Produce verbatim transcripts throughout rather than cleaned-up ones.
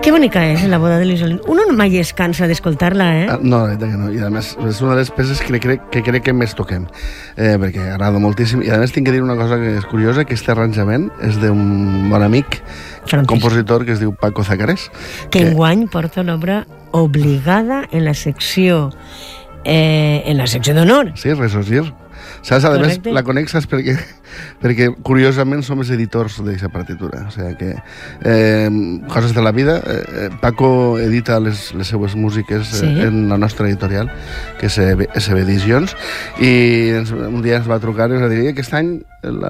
Que bonica és la boda de Luis Alonso. Uno mai es cansa d'escoltar-la, eh? Ah, no, la veritat que no. I a més, és una de les peces que crec que, crec que més toquem, eh, perquè agrada moltíssim. I a més tinc que dir una cosa que és curiosa, que aquest arranjament és d'un bon amic, Francis. compositor, que es diu Paco Zacares. Que, que enguany porta l'obra obligada en la secció eh, en la secció d'honor. Sí, Ressorgir. Saps? A més, Correcte. la conec, saps per què? Perquè, curiosament, som els editors d'aquesta partitura. O sigui que, eh, coses de la vida, eh, Paco edita les, les seues músiques eh, Sí. en la nostra editorial, que és S B Edicions, i ens, un dia ens va trucar i ens va dir que aquest any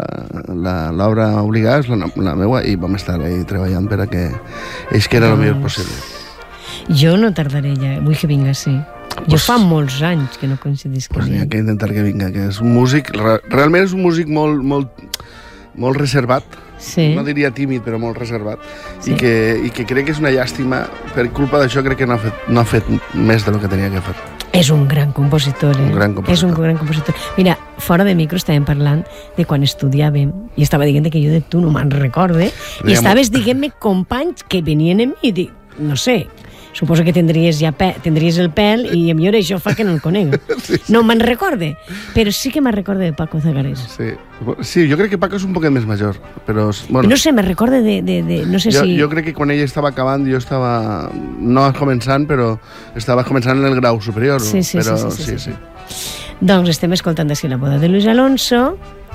l'obra obligada és la, la meua, i vam estar ahí treballant per a que ells que era el millor possible. Jo no tardaré ja, vull que vinga, sí. Jo Pues- fa molts anys que no coincidís que Pues n'hi ha vinga. que intentar que vinga, que és un músic, re, realment és un músic molt, molt, molt reservat, Sí. no diria tímid, però molt reservat, Sí. i, que, i que crec que és una llàstima, per culpa d'això crec que no ha, fet, no ha fet més del que tenia que fer. És un gran compositor, eh? Un gran compositor. És un gran compositor. Mira, fora de micro estàvem parlant de quan estudiàvem i estava dient que jo de tu no me'n recorde i Deia estaves dient-me companys que venien amb mi i dic, no sé, suposo que tindries, ja pe tindries el pèl i a millor això fa que no el conec. Sí, sí. No me'n recorde, però sí que me'n recorde de Paco Zacares. Sí. sí, jo crec que Paco és un poquet més major, però... Bueno, No sé, me'n recorde de, de, de... No sé jo, si... jo crec que quan ella estava acabant, jo estava, no començant, però estava començant en el grau superior. Sí, sí, però, sí, sí, sí, sí, sí. Doncs estem escoltant així la boda de Luis Alonso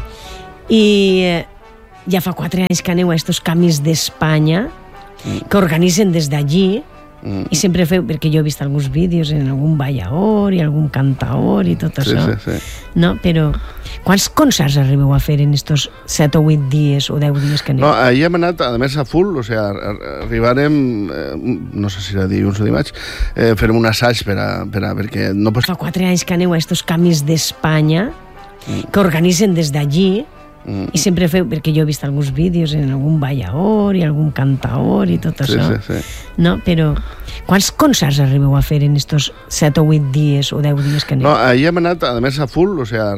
i eh, ja fa quatre anys que aneu a estos camis d'Espanya que organitzen des d'allí Mm. i sempre feu, perquè jo he vist alguns vídeos en algun ballaor i algun cantaor i tot Sí, això, sí, sí. no? Però quants concerts arribeu a fer en estos set o vuit dies o deu dies que aneu? No, ahir hem anat, a més, a full, o sigui, arribarem, eh, no sé si era dilluns o dimarts, eh, farem un assaig per a, per a, perquè no pots... Fa quatre anys que aneu a estos camis d'Espanya que organitzen des d'allí Mm. i sempre feu, perquè jo he vist alguns vídeos en algun ballaor i algun cantaor i tot Sí, això, sí, sí. no? Però quants concerts arribeu a fer en estos set o vuit dies o deu dies que aneu? No, ahir hem anat, a més, a full, o sigui,